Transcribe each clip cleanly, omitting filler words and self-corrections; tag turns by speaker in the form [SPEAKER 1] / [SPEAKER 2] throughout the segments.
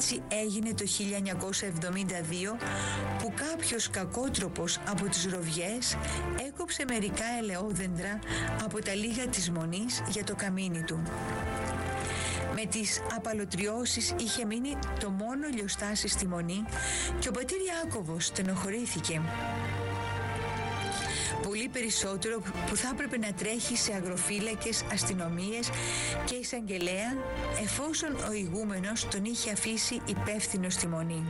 [SPEAKER 1] Έτσι έγινε το 1972 που κάποιος κακότροπος από τις Ροβιές έκοψε μερικά ελαιόδεντρα από τα λίγα της Μονής για το καμίνι του. Με τις απαλωτριώσεις είχε μείνει το μόνο λιοστάσι στη Μονή και ο πατήρ Ιάκωβος στενοχωρήθηκε. Πολύ περισσότερο που θα έπρεπε να τρέχει σε αγροφύλακες, αστυνομίες και εισαγγελέα εφόσον ο ηγούμενος τον είχε αφήσει υπεύθυνο στη Μονή.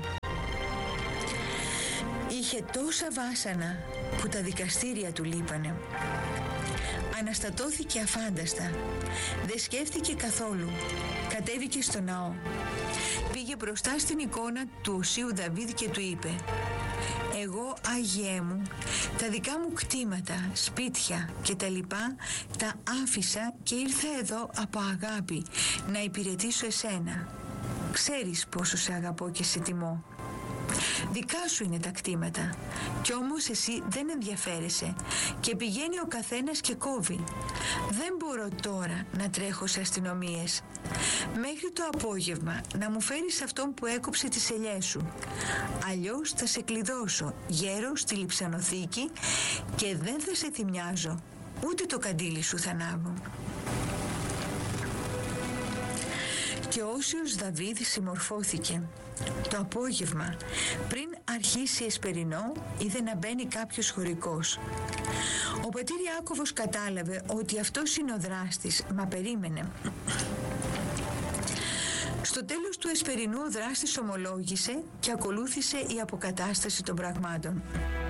[SPEAKER 1] Είχε τόσα βάσανα που τα δικαστήρια του λείπανε. Αναστατώθηκε αφάνταστα. Δεν σκέφτηκε καθόλου. Κατέβηκε στο ναό. Πήγε μπροστά στην εικόνα του Οσίου Δαβίδ και του είπε: «Εγώ, Άγιέ μου, τα δικά μου κτήματα, σπίτια και τα λοιπά τα άφησα και ήρθα εδώ από αγάπη να υπηρετήσω εσένα. Ξέρεις πόσο σε αγαπώ και σε τιμώ. Δικά σου είναι τα κτήματα κι όμως εσύ δεν ενδιαφέρεσαι και πηγαίνει ο καθένας και κόβει. Δεν μπορώ τώρα να τρέχω σε αστυνομίες. Μέχρι το απόγευμα να μου φέρεις αυτόν που έκοψε τις ελιές σου. Αλλιώς θα σε κλειδώσω γέρο στη λειψανοθήκη και δεν θα σε θυμιάζω, ούτε το καντήλι σου θα ανάβω». Και ο Όσιος Δαβίδ συμμορφώθηκε. Το απόγευμα, πριν αρχίσει εσπερινό, είδε να μπαίνει κάποιος χωρικός. Ο πατήρ Ιάκωβος κατάλαβε ότι αυτός είναι ο δράστης, μα περίμενε. Στο τέλος του εσπερινού ο δράστης ομολόγησε και ακολούθησε η αποκατάσταση των πραγμάτων.